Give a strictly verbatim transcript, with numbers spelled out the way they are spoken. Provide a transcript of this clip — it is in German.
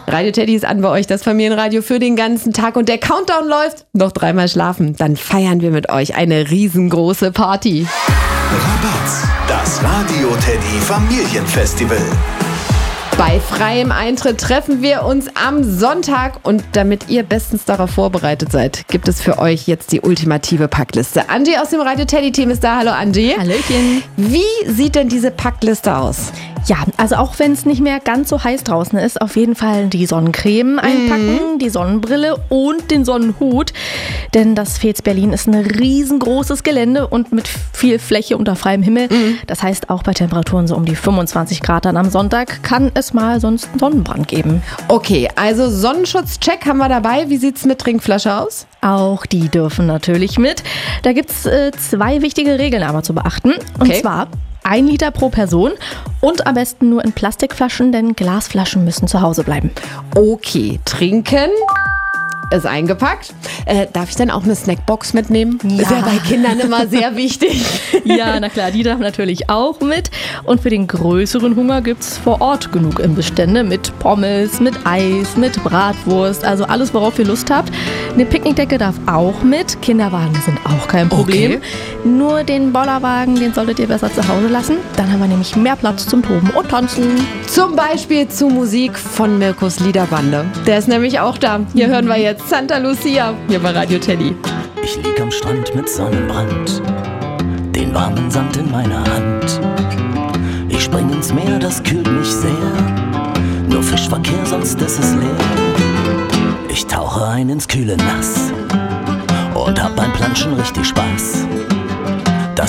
Radio Teddy ist an bei euch, das Familienradio für den ganzen Tag. Und der Countdown läuft. Noch dreimal schlafen. Dann feiern wir mit euch eine riesengroße Party. Rabatz, das Radio Teddy Familienfestival. Bei freiem Eintritt treffen wir uns am Sonntag und damit ihr bestens darauf vorbereitet seid, gibt es für euch jetzt die ultimative Packliste. Angie aus dem Radio Teddy Team ist da. Hallo Angie. Hallöchen. Wie sieht denn diese Packliste aus? Ja, also auch wenn es nicht mehr ganz so heiß draußen ist, auf jeden Fall die Sonnencreme einpacken, mhm. die Sonnenbrille und den Sonnenhut. Denn das F E Z Berlin ist ein riesengroßes Gelände und mit viel Fläche unter freiem Himmel. Mhm. Das heißt, auch bei Temperaturen so um die fünfundzwanzig Grad dann am Sonntag kann es mal sonst einen Sonnenbrand geben. Okay, also Sonnenschutzcheck haben wir dabei. Wie sieht's mit Trinkflasche aus? Auch die dürfen natürlich mit. Da gibt es äh, zwei wichtige Regeln aber zu beachten. Und okay. zwar ein Liter pro Person und am besten nur in Plastikflaschen, denn Glasflaschen müssen zu Hause bleiben. Okay, trinken ist eingepackt. Äh, darf ich denn auch eine Snackbox mitnehmen? Ja. Ist ja bei Kindern immer sehr wichtig. Ja, na klar, die darf natürlich auch mit. Und für den größeren Hunger gibt es vor Ort genug Imbissstände mit Pommes, mit Eis, mit Bratwurst, also alles, worauf ihr Lust habt. Eine Picknickdecke darf auch mit. Kinderwagen sind auch kein Problem. Okay. Nur den Bollerwagen, den solltet ihr besser zu Hause lassen. Dann haben wir nämlich mehr Platz zum Toben und Tanzen. Zum Beispiel zu Musik von Mirkus Liederbande. Der ist nämlich auch da. Hier hören wir jetzt Santa Lucia, hier bei Radio Teddy. Ich lieg am Strand mit Sonnenbrand, den warmen Sand in meiner Hand. Ich spring ins Meer, das kühlt mich sehr. Nur Fischverkehr, sonst ist es leer. Ich tauche ein ins kühle Nass und hab beim Planschen richtig Spaß.